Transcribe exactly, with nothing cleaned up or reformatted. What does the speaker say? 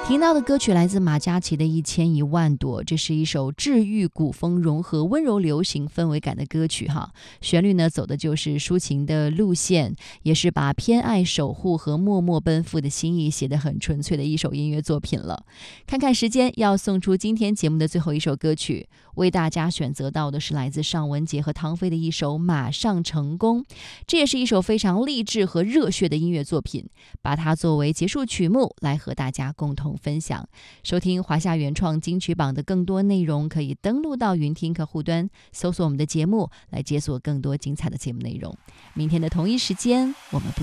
听到的歌曲来自马嘉祺的《一千一万朵》，这是一首治愈古风融合温柔流行氛围感的歌曲哈。旋律呢走的就是抒情的路线，也是把偏爱守护和默默奔赴的心意写得很纯粹的一首音乐作品了。看看时间，要送出今天节目的最后一首歌曲，为大家选择到的是来自尚雯婕和汤菲的一首《马上成功》，这也是一首非常励志和热血的音乐作品，把它作为结束曲目来和大家共同分享。收听华夏原创金曲榜的更多内容，可以登录到云听客户端，搜索我们的节目来解锁更多精彩的节目内容。明天的同一时间，我们不